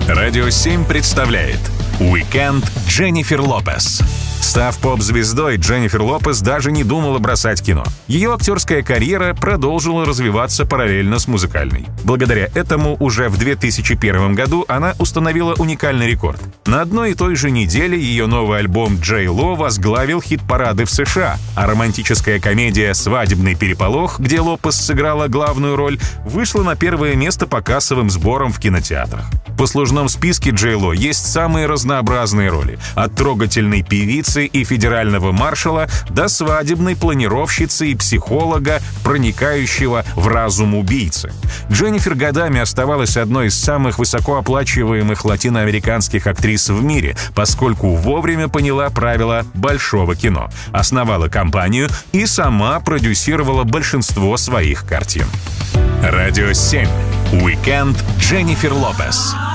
Радио 7 представляет «Уикенд Дженнифер Лопес». Став поп-звездой, Дженнифер Лопес даже не думала бросать кино. Ее актерская карьера продолжила развиваться параллельно с музыкальной. Благодаря этому уже в 2001 году она установила уникальный рекорд. На одной и той же неделе ее новый альбом «Джей Ло» возглавил хит-парады в США, а романтическая комедия «Свадебный переполох», где Лопес сыграла главную роль, вышла на первое место по кассовым сборам в кинотеатрах. В послужном списке Джей Ло есть самые разнообразные роли — от трогательной певицы и федерального маршала до свадебной планировщицы и психолога, проникающего в разум убийцы. Дженнифер годами оставалась одной из самых высокооплачиваемых латиноамериканских актрис в мире, поскольку вовремя поняла правила большого кино, основала компанию и сама продюсировала большинство своих картин. Радио 7. Уикенд Дженнифер Лопес.